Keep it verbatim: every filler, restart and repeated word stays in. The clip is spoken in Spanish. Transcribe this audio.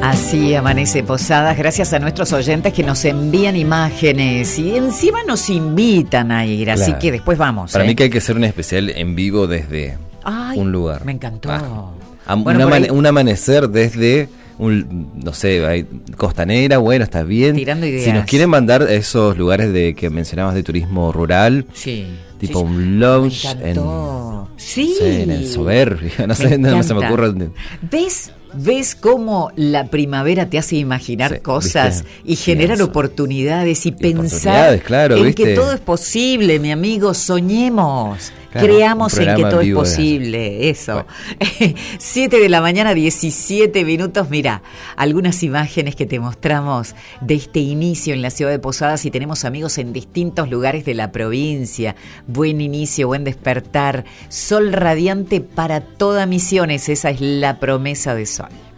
Así amanece Posadas, gracias a nuestros oyentes que nos envían imágenes y encima nos invitan a ir, así claro. que después vamos. Para ¿eh? mí que hay que hacer un especial en vivo desde Ay, un lugar. Me encantó. Ah, bueno, un, amane- ahí... un amanecer desde, un, no sé, hay Costanera, bueno, está bien. Tirando ideas. Si nos quieren mandar esos lugares de que mencionabas de turismo rural, sí, tipo sí, un lounge en, sí. no sé, en el Soberbio, no sé, no se me ocurre. ¿Ves? ¿Ves cómo la primavera te hace imaginar sí, cosas ¿viste? Y generar Pienso. oportunidades y, y pensar claro, en ¿viste? que todo es posible, mi amigo? Soñemos, claro, creamos en que todo es posible. Eso. siete de la mañana, diecisiete minutos. Mira, algunas imágenes que te mostramos de este inicio en la ciudad de Posadas y tenemos amigos en distintos lugares de la provincia. Buen inicio, buen despertar. Sol radiante para toda Misiones. Esa es la promesa de Sol.